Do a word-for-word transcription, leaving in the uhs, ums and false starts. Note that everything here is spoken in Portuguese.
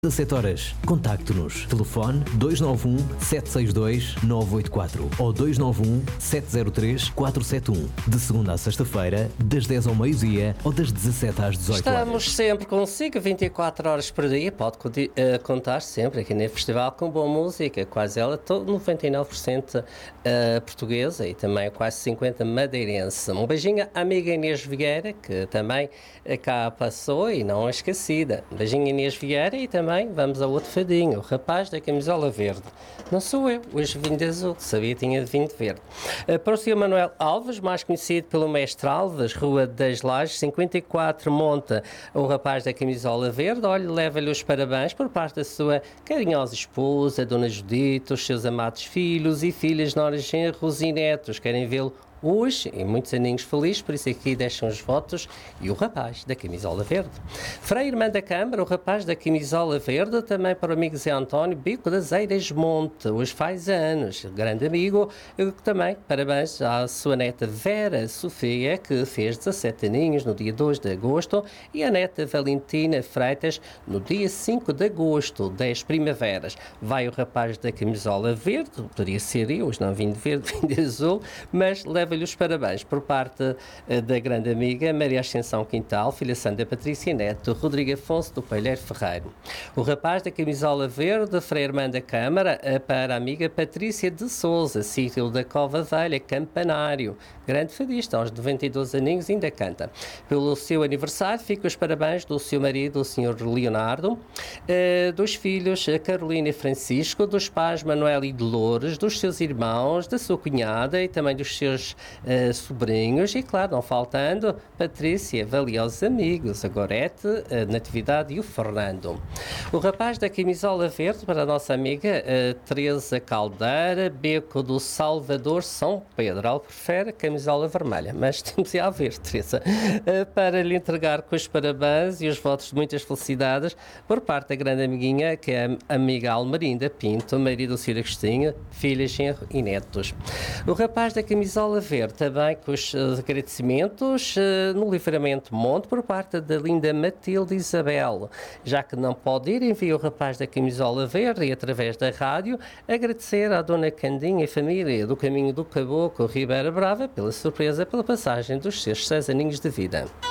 dezassete horas. Contacte-nos. Telefone dois nove um, sete seis dois, nove oito quatro ou dois nove um, sete zero três, quatro sete um. De segunda a sexta-feira, das dez ao meio-dia ou das dezassete às dezoito horas. Estamos sempre consigo, vinte e quatro horas por dia. Pode uh, contar sempre aqui no festival com boa música, quase ela, todo noventa e nove por cento uh, portuguesa e também quase cinquenta por cento madeirense. Um beijinho à amiga Inês Vieira, que também cá passou e não é esquecida. Um beijinho Inês Vieira e também vamos a outro fadinho, o rapaz da camisola verde. Não sou eu, hoje vim de azul, sabia que tinha vindo de verde. Uh, para o senhor Manuel Alves, mais conhecido pelo Mestre Alves, Rua das Lajes, cinquenta e quatro, Monta, o rapaz da camisola verde. Olha, leva-lhe os parabéns por parte da sua carinhosa esposa, Dona Judite, os seus amados filhos e filhas, noras, genros e netos. Querem vê-lo hoje, e muitos aninhos felizes, por isso aqui deixam os votos, e o rapaz da camisola verde. Frei Irmã da Câmara, o rapaz da camisola verde, também para o amigo Zé António Bico das Eiras Monte, hoje faz anos, grande amigo, eu também, parabéns à sua neta Vera Sofia, que fez dezassete aninhos no dia dois de agosto, e a neta Valentina Freitas no dia cinco de agosto, dez primaveras. Vai o rapaz da camisola verde, poderia ser eu, hoje não vim de verde, vim de azul, mas leva lhe os parabéns por parte uh, da grande amiga Maria Ascensão Quintal, filha Sandra Patrícia Neto, Rodrigo Afonso do Palheiro Ferreiro. O rapaz da camisola verde, Frei Irmã da Câmara, uh, para a amiga Patrícia de Souza, sítio da Cova Velha, Campanário, grande fadista, aos noventa e dois aninhos ainda canta. Pelo seu aniversário, fica os parabéns do seu marido, o senhor Leonardo, uh, dos filhos Carolina e Francisco, dos pais Manuel e Dolores, dos seus irmãos, da sua cunhada e também dos seus Uh, sobrinhos e, claro, não faltando Patrícia, valiosos amigos, a Gorete, a Natividade e o Fernando. O rapaz da camisola verde para a nossa amiga uh, Teresa Caldeira, Beco do Salvador, São Pedro. Ela prefere a camisola vermelha, mas temos a ver, Teresa, uh, para lhe entregar com os parabéns e os votos de muitas felicidades por parte da grande amiguinha, que é a amiga Almerinda Pinto, marido do senhor Agostinho, filha, genro e netos. O rapaz da camisola verde também com os uh, agradecimentos uh, no Livramento Monte por parte da linda Matilde Isabel. Já que não pode ir, envia o rapaz da camisola verde e através da rádio agradecer à dona Candinha e família do Caminho do Caboclo Ribeira Brava pela surpresa pela passagem dos seus seis aninhos de vida.